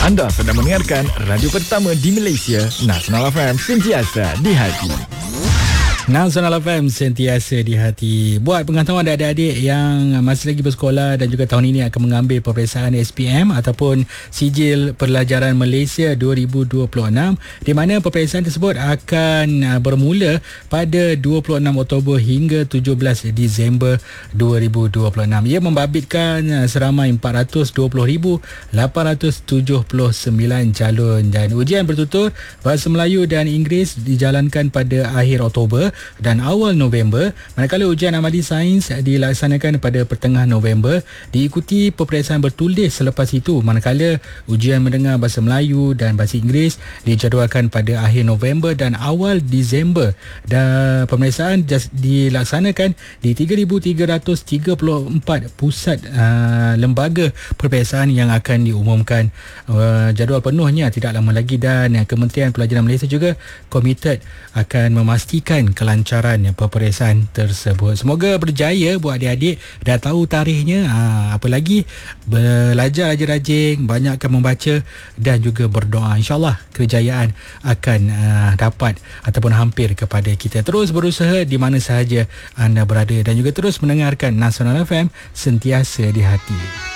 Anda sedang mendengarkan radio pertama di Malaysia, Nasional FM, sentiasa di hati. Nasional FM sentiasa di hati. Buat pengetahuan adik-adik yang masih lagi bersekolah dan juga tahun ini akan mengambil peperiksaan SPM ataupun Sijil Pelajaran Malaysia 2026, di mana peperiksaan tersebut akan bermula pada 26 Oktober hingga 17 Disember 2026. Ia membabitkan seramai 420,879 calon, dan ujian bertutur Bahasa Melayu dan Inggeris dijalankan pada akhir Oktober dan awal November, manakala ujian amali sains dilaksanakan pada pertengahan November, diikuti peperiksaan bertulis selepas itu, manakala ujian mendengar Bahasa Melayu dan Bahasa Inggeris dijadualkan pada akhir November dan awal Disember, dan pemeriksaan dilaksanakan di 3,334 pusat lembaga peperiksaan yang akan diumumkan jadual penuhnya tidak lama lagi, dan Kementerian Pelajaran Malaysia juga komited akan memastikan kelancaran peperiksaan tersebut. Semoga berjaya buat adik-adik, dah tahu tarikhnya, apa lagi belajar rajin-rajin, banyakkan membaca dan juga berdoa. InsyaAllah kejayaan akan dapat ataupun hampir kepada kita. Terus berusaha di mana sahaja anda berada dan juga terus mendengarkan Nasional FM sentiasa di hati.